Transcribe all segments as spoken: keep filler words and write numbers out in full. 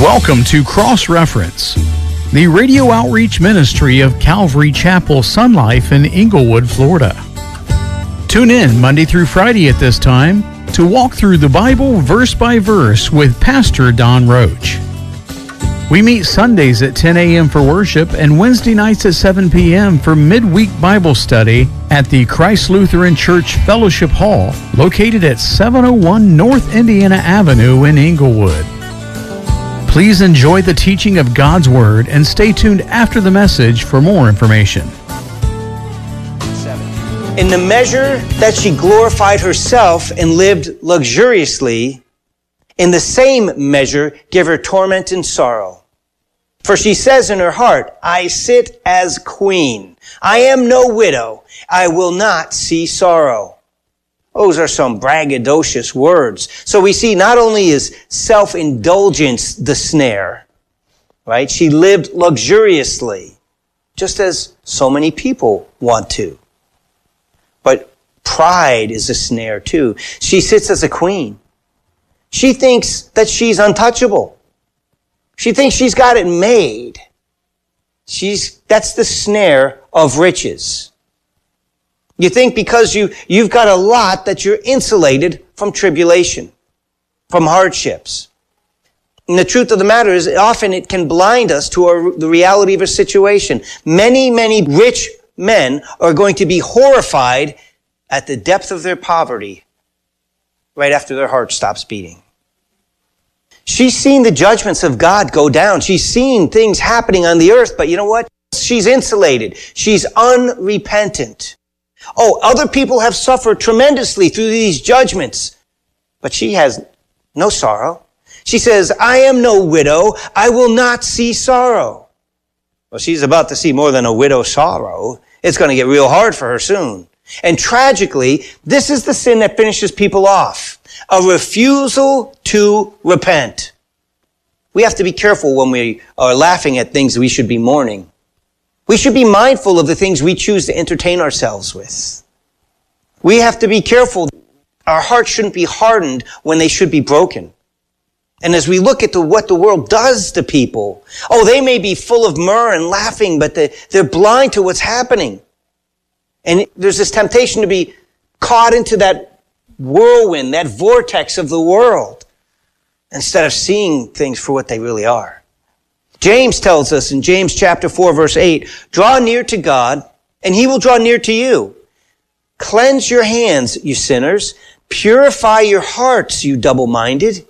Welcome to Cross Reference, the radio outreach ministry of Calvary Chapel Sun Life in Inglewood, Florida. Tune in Monday through Friday at this time to walk through the Bible verse by verse with Pastor Don Roach. We meet Sundays at ten a.m. for worship and Wednesday nights at seven p.m. for midweek Bible study at the Christ Lutheran Church Fellowship Hall, located at seven oh one North Indiana Avenue in Inglewood. Please enjoy the teaching of God's Word and stay tuned after the message for more information. In the measure that she glorified herself and lived luxuriously, in the same measure give her torment and sorrow. For she says in her heart, I sit as queen. I am no widow. I will not see sorrow. Those are some braggadocious words. So we see not only is self-indulgence the snare, right? She lived luxuriously, just as so many people want to. But pride is a snare too. She sits as a queen. She thinks that she's untouchable. She thinks she's got it made. She's, that's the snare of riches. You think because you, you've got a lot that you're insulated from tribulation, from hardships. And the truth of the matter is, often it can blind us to our, the reality of a situation. Many, many rich men are going to be horrified at the depth of their poverty right after their heart stops beating. She's seen the judgments of God go down. She's seen things happening on the earth, but you know what? She's insulated. She's unrepentant. Oh, other people have suffered tremendously through these judgments, but she has no sorrow. She says, I am no widow. I will not see sorrow. Well, she's about to see more than a widow's sorrow. It's going to get real hard for her soon. And tragically, this is the sin that finishes people off. A refusal to repent. We have to be careful when we are laughing at things we should be mourning. We should be mindful of the things we choose to entertain ourselves with. We have to be careful. Our hearts shouldn't be hardened when they should be broken. And as we look at the, what the world does to people, oh, they may be full of myrrh and laughing, but they, they're blind to what's happening. And there's this temptation to be caught into that whirlwind, that vortex of the world, instead of seeing things for what they really are. James tells us in James chapter four, verse eight, draw near to God, and he will draw near to you. Cleanse your hands, you sinners. Purify your hearts, you double-minded.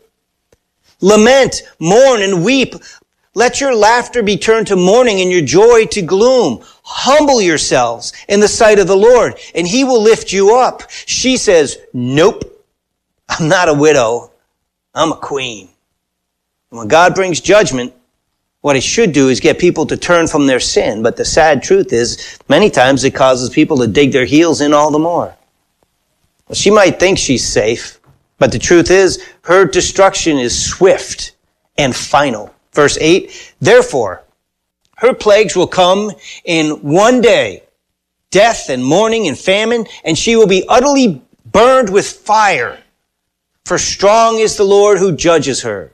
Lament, mourn, and weep. Let your laughter be turned to mourning and your joy to gloom. Humble yourselves in the sight of the Lord, and he will lift you up. She says, nope, I'm not a widow. I'm a queen. And when God brings judgment, what it should do is get people to turn from their sin. But the sad truth is, many times it causes people to dig their heels in all the more. Well, she might think she's safe, but the truth is, her destruction is swift and final. Verse eight, therefore, her plagues will come in one day, death and mourning and famine, and she will be utterly burned with fire. For strong is the Lord who judges her.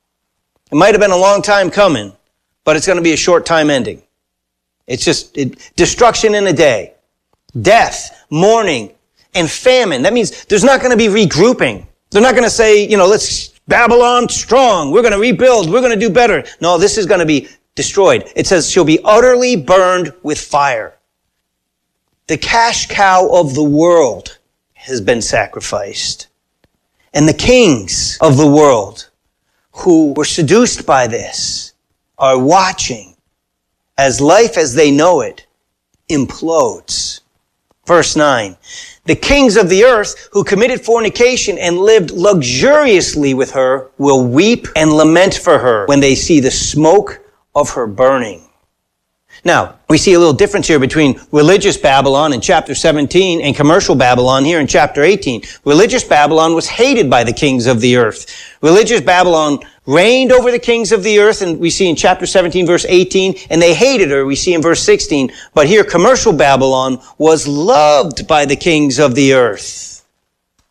It might have been a long time coming, but it's going to be a short time ending. It's just it, destruction in a day. Death, mourning, and famine. That means there's not going to be regrouping. They're not going to say, you know, let's Babylon strong. We're going to rebuild. We're going to do better. No, this is going to be destroyed. It says she'll be utterly burned with fire. The cash cow of the world has been sacrificed. And the kings of the world who were seduced by this are watching as life as they know it implodes. Verse nine, the kings of the earth who committed fornication and lived luxuriously with her will weep and lament for her when they see the smoke of her burning. Now, we see a little difference here between religious Babylon in chapter seventeen and commercial Babylon here in chapter eighteen. Religious Babylon was hated by the kings of the earth. Religious Babylon reigned over the kings of the earth, and we see in chapter seventeen, verse eighteen, and they hated her, we see in verse sixteen. But here, commercial Babylon was loved by the kings of the earth.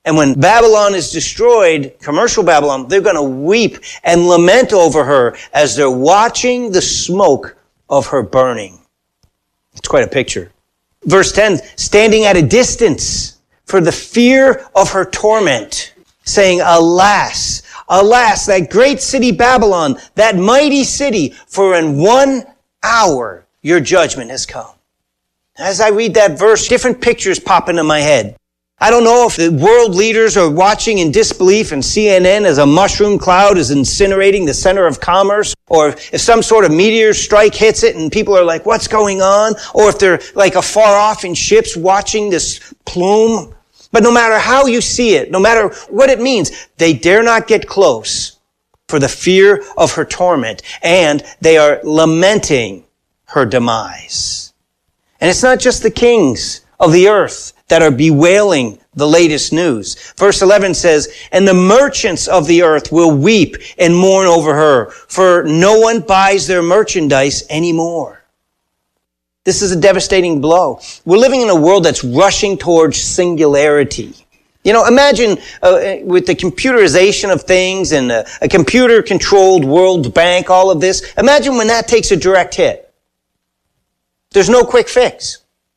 And when Babylon is destroyed, commercial Babylon, they're going to weep and lament over her as they're watching the smoke of her burning. It's quite a picture. Verse ten, standing at a distance for the fear of her torment, saying, alas, alas, that great city Babylon, that mighty city, for in one hour your judgment has come. As I read that verse, different pictures pop into my head. I don't know if the world leaders are watching in disbelief and C N N as a mushroom cloud is incinerating the center of commerce, or if some sort of meteor strike hits it and people are like, what's going on? Or if they're like afar off in ships watching this plume. But no matter how you see it, no matter what it means, they dare not get close for the fear of her torment, and they are lamenting her demise. And it's not just the kings of the earth that are bewailing the latest news. Verse eleven says, and the merchants of the earth will weep and mourn over her, for no one buys their merchandise anymore. This is a devastating blow. We're living in a world that's rushing towards singularity. You know, imagine uh, with the computerization of things and a, a computer-controlled World Bank, all of this, imagine when that takes a direct hit. There's no quick fix.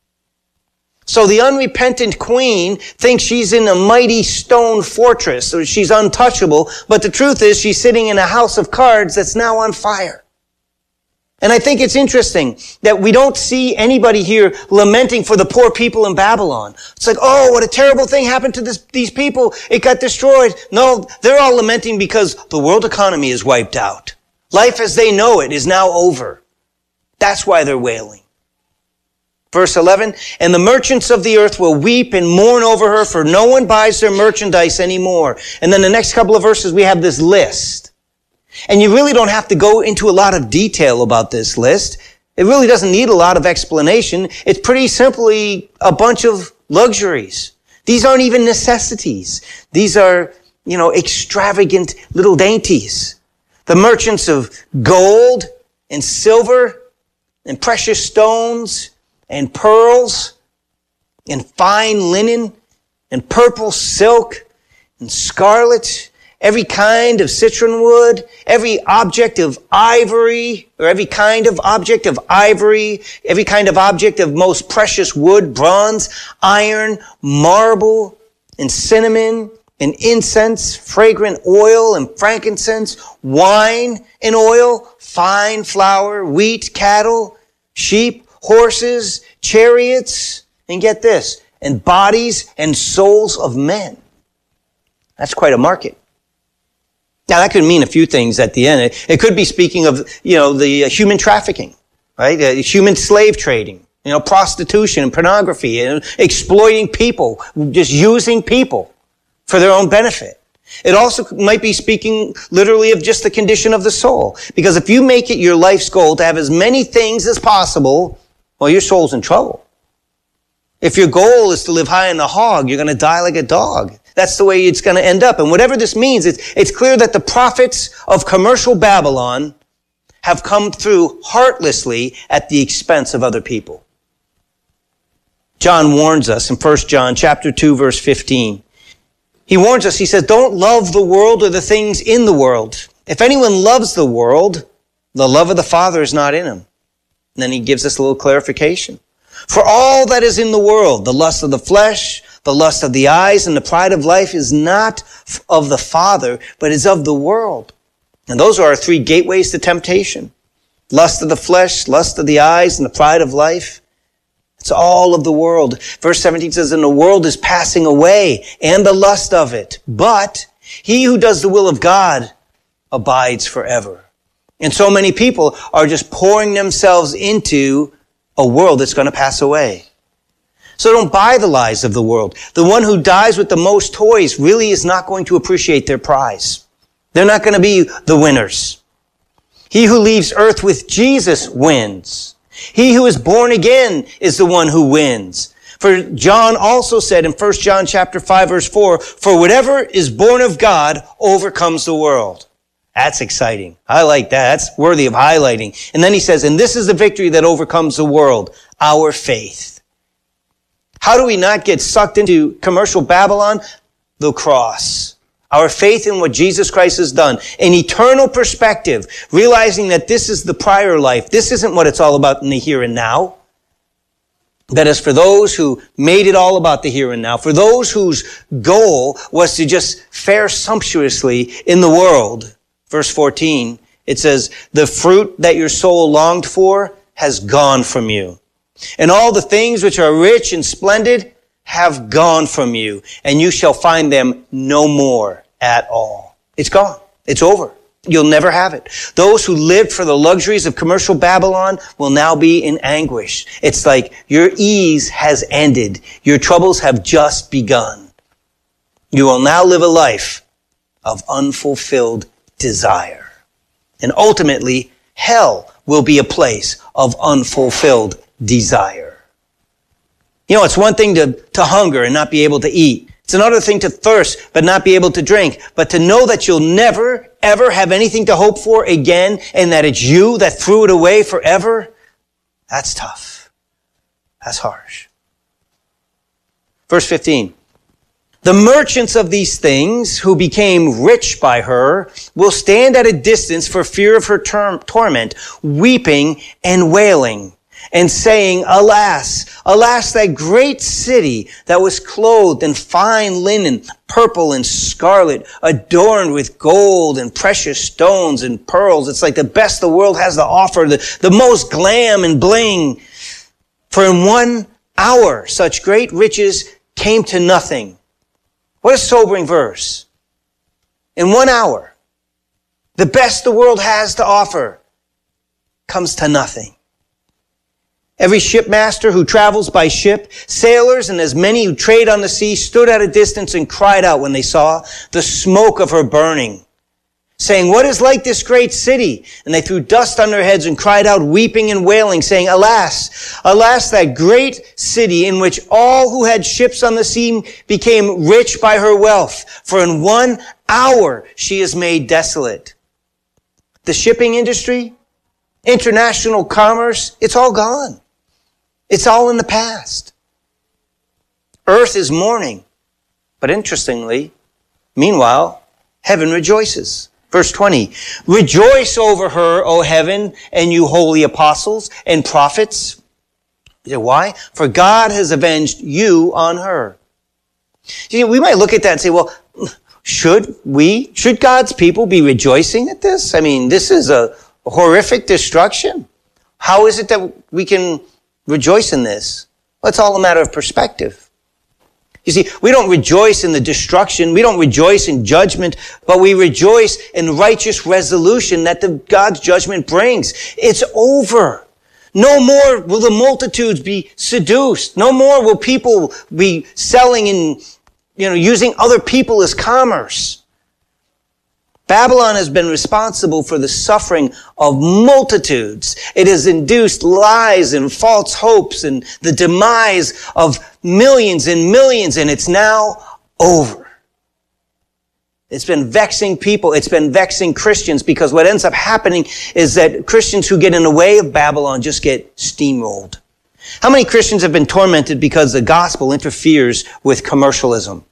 So the unrepentant queen thinks she's in a mighty stone fortress, so she's untouchable, but the truth is she's sitting in a house of cards that's now on fire. And I think it's interesting that we don't see anybody here lamenting for the poor people in Babylon. It's like, oh, what a terrible thing happened to this, these people. It got destroyed. No, they're all lamenting because the world economy is wiped out. Life as they know it is now over. That's why they're wailing. Verse eleven, and the merchants of the earth will weep and mourn over her, for no one buys their merchandise anymore. And then the next couple of verses, we have this list. And you really don't have to go into a lot of detail about this list. It really doesn't need a lot of explanation. It's pretty simply a bunch of luxuries. These aren't even necessities. These are, you know, extravagant little dainties. The merchants of gold and silver and precious stones and pearls, and fine linen, and purple silk, and scarlet, every kind of citron wood, every object of ivory, or every kind of object of ivory, every kind of object of most precious wood, bronze, iron, marble, and cinnamon, and incense, fragrant oil, and frankincense, wine and oil, fine flour, wheat, cattle, sheep, horses, chariots, and get this, and bodies and souls of men. That's quite a market. Now, that could mean a few things at the end. It, it could be speaking of, you know, the uh, human trafficking, right? Uh, human slave trading, you know, prostitution and pornography, and exploiting people, just using people for their own benefit. It also might be speaking literally of just the condition of the soul. Because if you make it your life's goal to have as many things as possible, well, your soul's in trouble. If your goal is to live high on the hog, you're going to die like a dog. That's the way it's going to end up. And whatever this means, it's, it's clear that the prophets of commercial Babylon have come through heartlessly at the expense of other people. John warns us in First John chapter two, verse fifteen. He warns us, he says, don't love the world or the things in the world. If anyone loves the world, the love of the Father is not in him. And then he gives us a little clarification. For all that is in the world, the lust of the flesh, the lust of the eyes, and the pride of life is not of the Father, but is of the world. And those are our three gateways to temptation. Lust of the flesh, lust of the eyes, and the pride of life. It's all of the world. Verse seventeen says, and the world is passing away, and the lust of it. But he who does the will of God abides forever. And so many people are just pouring themselves into a world that's going to pass away. So don't buy the lies of the world. The one who dies with the most toys really is not going to appreciate their prize. They're not going to be the winners. He who leaves earth with Jesus wins. He who is born again is the one who wins. For John also said in First John chapter five, verse four, for whatever is born of God overcomes the world. That's exciting. I like that. That's worthy of highlighting. And then he says, and this is the victory that overcomes the world, our faith. How do we not get sucked into commercial Babylon? the cross. Our faith in what Jesus Christ has done. An eternal perspective, realizing that this is the prior life. This isn't what it's all about in the here and now. That is for those who made it all about the here and now. For those whose goal was to just fare sumptuously in the world. Verse fourteen, it says, the fruit that your soul longed for has gone from you. And all the things which are rich and splendid have gone from you. And you shall find them no more at all. It's gone. It's over. You'll never have it. Those who lived for the luxuries of commercial Babylon will now be in anguish. It's like your ease has ended. Your troubles have just begun. You will now live a life of unfulfilled desire. And ultimately, hell will be a place of unfulfilled desire. You know, it's one thing to, to hunger and not be able to eat. It's another thing to thirst but not be able to drink. But to know that you'll never, ever have anything to hope for again and that it's you that threw it away forever, that's tough. That's harsh. Verse fifteen. The merchants of these things who became rich by her will stand at a distance for fear of her ter- torment, weeping and wailing, and saying, alas, alas, that great city that was clothed in fine linen, purple and scarlet, adorned with gold and precious stones and pearls. It's like the best the world has to offer, the, the most glam and bling. For in one hour, such great riches came to nothing. What a sobering verse. In one hour, the best the world has to offer comes to nothing. Every shipmaster who travels by ship, sailors and as many who trade on the sea stood at a distance and cried out when they saw the smoke of her burning, saying, what is like this great city? And they threw dust on their heads and cried out, weeping and wailing, saying, alas, alas, that great city in which all who had ships on the sea became rich by her wealth. For in one hour she is made desolate. The shipping industry, international commerce, it's all gone. It's all in the past. Earth is mourning. But interestingly, meanwhile, heaven rejoices. Verse twenty, rejoice over her, O heaven, and you holy apostles and prophets. Why? For God has avenged you on her. You know, we might look at that and say, well, should we, should God's people be rejoicing at this? I mean, this is a horrific destruction. How is it that we can rejoice in this? Well, it's all a matter of perspective. You see, we don't rejoice in the destruction. We don't rejoice in judgment, but we rejoice in righteous resolution that the God's judgment brings. It's over. No more will the multitudes be seduced. No more will people be selling and, you know, using other people as commerce. Babylon has been responsible for the suffering of multitudes. It has induced lies and false hopes and the demise of millions and millions, and it's now over. It's been vexing people. It's been vexing Christians because what ends up happening is that Christians who get in the way of Babylon just get steamrolled. How many Christians have been tormented because the gospel interferes with commercialism?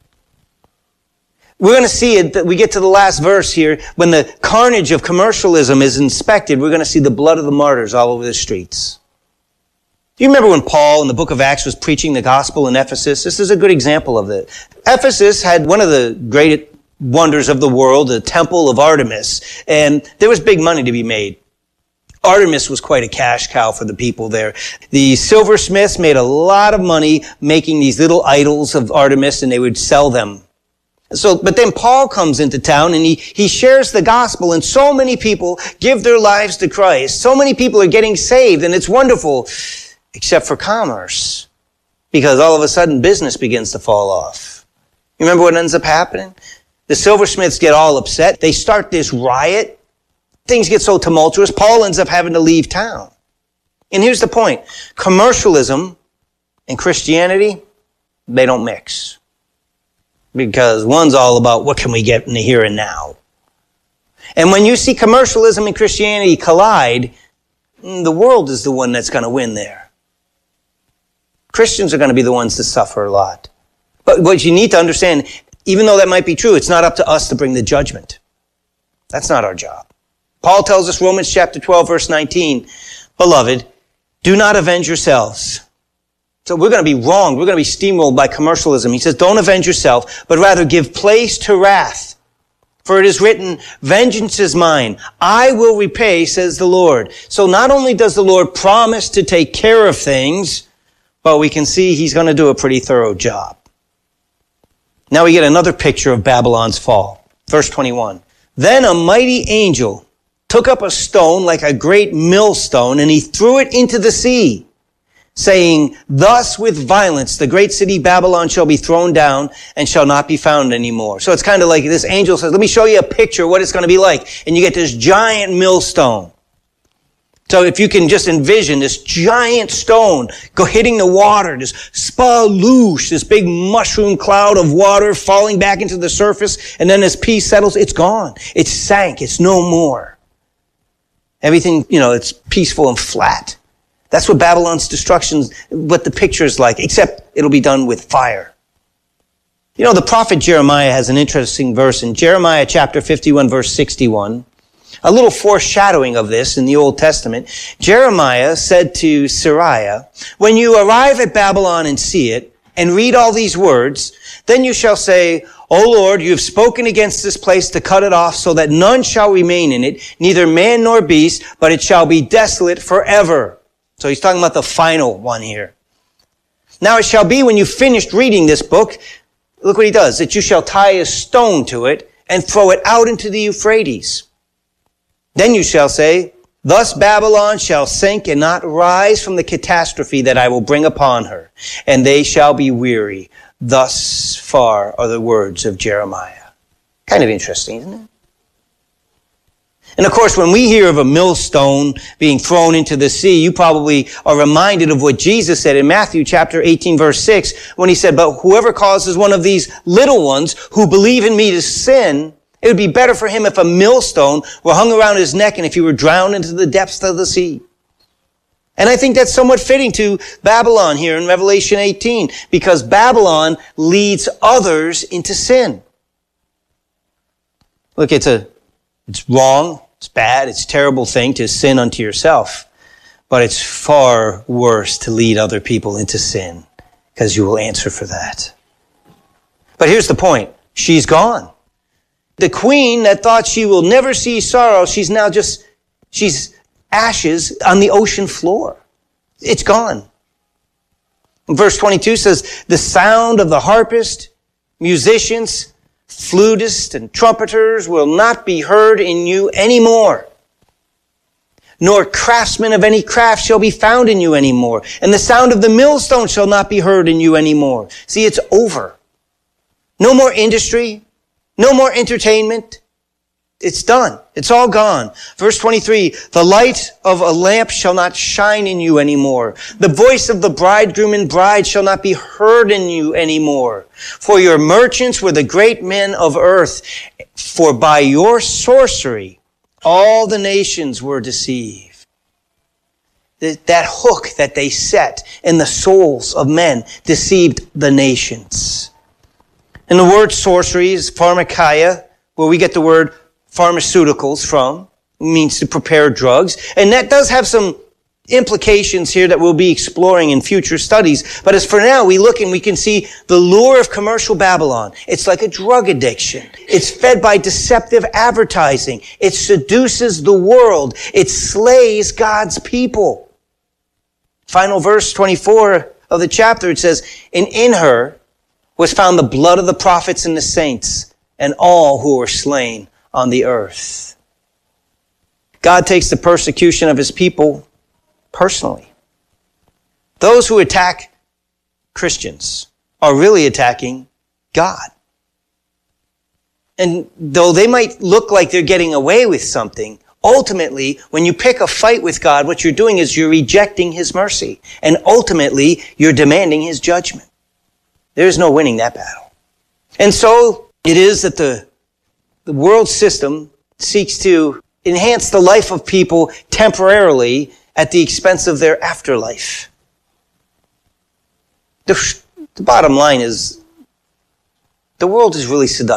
We're going to see it, that we get to the last verse here, when the carnage of commercialism is inspected, we're going to see the blood of the martyrs all over the streets. Do you remember when Paul in the book of Acts was preaching the gospel in Ephesus? This is a good example of it. Ephesus had one of the great wonders of the world, the temple of Artemis, and there was big money to be made. Artemis was quite a cash cow for the people there. The silversmiths made a lot of money making these little idols of Artemis, and they would sell them. So, but then Paul comes into town and he, he shares the gospel, and so many people give their lives to Christ. So many people are getting saved, and it's wonderful, except for commerce, because all of a sudden business begins to fall off. You remember what ends up happening? The silversmiths get all upset. They start this riot. Things get so tumultuous, Paul ends up having to leave town. And here's the point. Commercialism and Christianity, they don't mix. Because one's all about what can we get in the here and now. And when you see commercialism and Christianity collide, the world is the one that's going to win there. Christians are going to be the ones to suffer a lot. But what you need to understand, even though that might be true, it's not up to us to bring the judgment. That's not our job. Paul tells us, Romans chapter twelve, verse nineteen, beloved, do not avenge yourselves. So we're going to be wronged. We're going to be steamrolled by commercialism. He says, don't avenge yourself, but rather give place to wrath. For it is written, vengeance is mine. I will repay, says the Lord. So not only does the Lord promise to take care of things, but we can see he's going to do a pretty thorough job. Now we get another picture of Babylon's fall. Verse twenty-one. Then a mighty angel took up a stone like a great millstone, and he threw it into the sea, saying, thus with violence the great city Babylon shall be thrown down and shall not be found anymore. So it's kind of like this angel says, let me show you a picture of what it's going to be like. And you get this giant millstone. So if you can just envision this giant stone go hitting the water, this spaloosh, this big mushroom cloud of water falling back into the surface, and then as peace settles, it's gone. It's sank. It's no more. Everything, you know, it's peaceful and flat. That's what Babylon's destruction, what the picture is like, except it'll be done with fire. You know, the prophet Jeremiah has an interesting verse in Jeremiah chapter fifty-one, verse sixty-one. A little foreshadowing of this in the Old Testament. Jeremiah said to Seraiah, when you arrive at Babylon and see it, and read all these words, then you shall say, O Lord, you have spoken against this place to cut it off so that none shall remain in it, neither man nor beast, but it shall be desolate forever. So he's talking about the final one here. Now it shall be when you've finished reading this book, look what he does, that you shall tie a stone to it and throw it out into the Euphrates. Then you shall say, thus Babylon shall sink and not rise from the catastrophe that I will bring upon her, and they shall be weary. Thus far are the words of Jeremiah. Kind of interesting, isn't it? And of course, when we hear of a millstone being thrown into the sea, you probably are reminded of what Jesus said in Matthew chapter eighteen, verse six, when he said, but whoever causes one of these little ones who believe in me to sin, it would be better for him if a millstone were hung around his neck and if he were drowned into the depths of the sea. And I think that's somewhat fitting to Babylon here in Revelation eighteen, because Babylon leads others into sin. Look, it's a, it's wrong, it's bad, it's a terrible thing to sin unto yourself, but it's far worse to lead other people into sin, because you will answer for that. But here's the point. She's gone. The queen that thought she will never see sorrow, she's now just, she's ashes on the ocean floor. It's gone. Verse twenty-two says, the sound of the harpist, musicians, flutists, and trumpeters will not be heard in you anymore. Nor craftsmen of any craft shall be found in you anymore. And the sound of the millstone shall not be heard in you anymore. See, it's over. No more industry. No more entertainment. It's done. It's all gone. Verse twenty-three, the light of a lamp shall not shine in you anymore. The voice of the bridegroom and bride shall not be heard in you anymore. For your merchants were the great men of earth. For by your sorcery, all the nations were deceived. That hook that they set in the souls of men deceived the nations. And the word sorcery is pharmakia, where we get the word pharmaceuticals from. It means to prepare drugs. And that does have some implications here that we'll be exploring in future studies. But as for now, we look and we can see the lure of commercial Babylon. It's like a drug addiction. It's fed by deceptive advertising. It seduces the world. It slays God's people. Final verse twenty-four of the chapter, it says, and in her was found the blood of the prophets and the saints and all who were slain on the earth. God takes the persecution of his people personally. Those who attack Christians are really attacking God. And though they might look like they're getting away with something, ultimately, when you pick a fight with God, what you're doing is you're rejecting his mercy. And ultimately, you're demanding his judgment. There's no winning that battle. And so it is that the, the world system seeks to enhance the life of people temporarily at the expense of their afterlife. The, the bottom line is The world is really seductive.